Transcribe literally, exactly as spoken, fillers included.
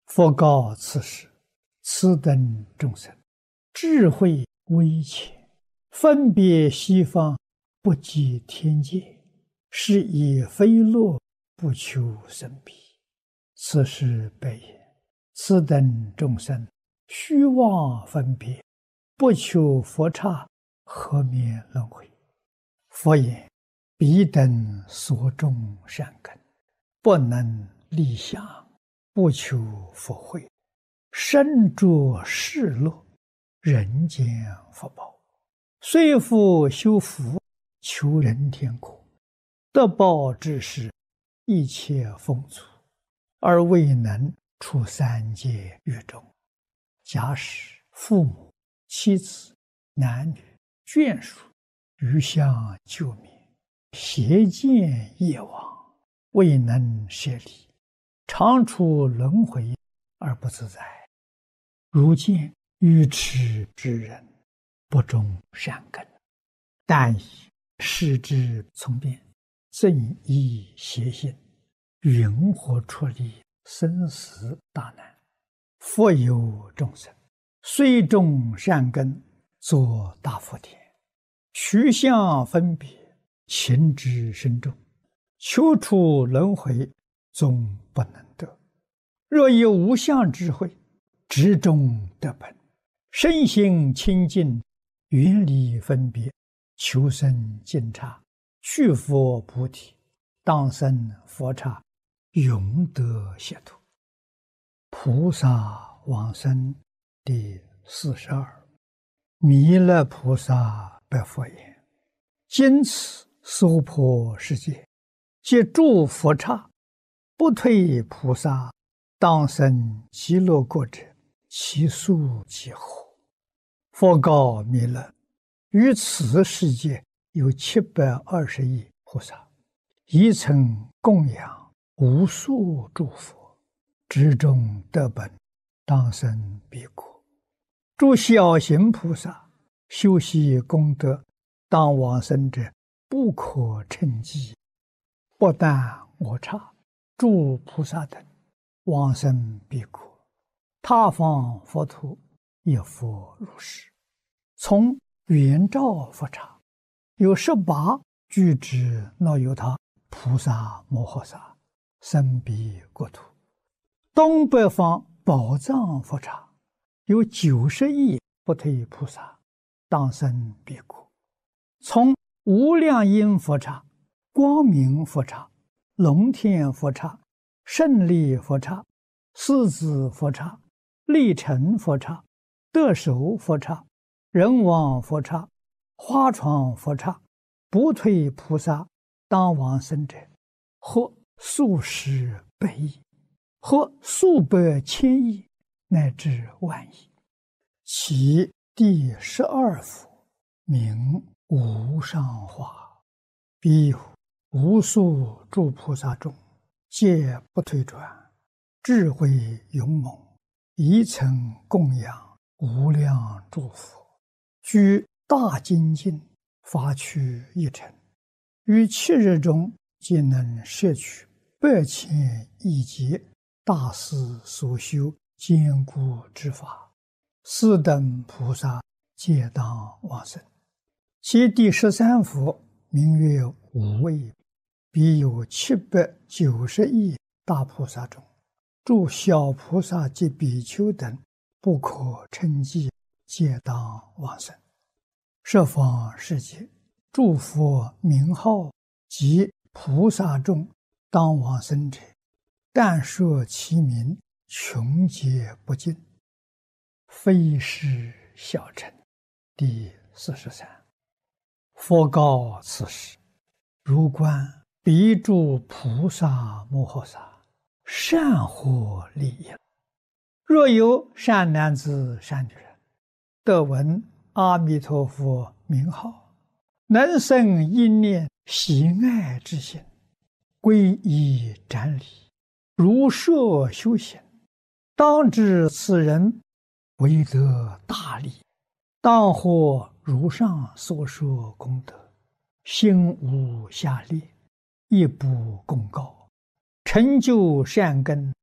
佛告此时：此等众生，智慧微浅，分别西方，不及天界，是以非乐，不求生彼。此时白言：此等众生，虚妄分别，不求佛刹，何免轮回？佛言：彼等所种善根，不能立想，不求佛慧，身着世乐，人间福报，虽复修福，求人天国，得报之时，一切丰足，而未能出三界狱中。假使父母、妻子、男女、眷属余相救灭，邪见业往，未能舍离，常处轮回而不自在。如见愚痴之人，不种善根，但以视之从变，正依邪心，云何出离生死大难？复有众生，虽种善根，作大福田，取相分别，情之深重，求出轮回，终不能得。若有无相智慧，执中得本，身心清净，远离分别，求生净刹，去佛菩提，当生佛刹，永得解脱。菩萨往生第四十二。弥勒菩萨白佛言：今此娑婆世界，皆诸佛刹，不退菩萨，当生极乐国者，其数几何？佛告弥勒：于此世界有七百二十亿菩萨，一曾供养无数诸佛，执中得本，当生彼国。诸小行菩萨修习功德，当往生者，不可称计。不但我刹，诸菩萨等往生彼国，他方佛土也复如是。从圆照佛刹，有十八具之那由他菩萨摩诃萨生彼国土。东北方宝藏佛刹，有九十亿不退菩萨，当生彼国。从无量音佛刹、光明佛刹、龙天佛刹、胜利佛刹、狮子佛刹、力成佛刹、得手佛刹、人王佛刹、花床佛刹，不退菩萨当往生者，或数十百亿，或数百千亿，乃至万亿。其第十二佛名无上化，彼有无数诸菩萨中，皆不退转，智慧勇猛，一曾供养无量诸佛，居大精进，发趣一尘，于七日中皆能摄取百千亿劫大师所修坚固之法，四等菩萨皆当往生。其第十三佛名曰无畏，彼有七百九十亿大菩萨中，诸小菩萨及比丘等，不可称计，皆当往生。十方世界诸佛名号及菩萨众当往生者，但说其名，穷皆不尽，非是小乘。第四十三。佛告此时：如观彼诸菩萨摩诃萨，善获利益。若有善男子善女人，得闻阿弥陀佛名号，能生一念喜爱之心，皈依瞻礼，如设修行，当知此人为得大利，当获如上所说功德，心无下劣，亦不公告，成就善根，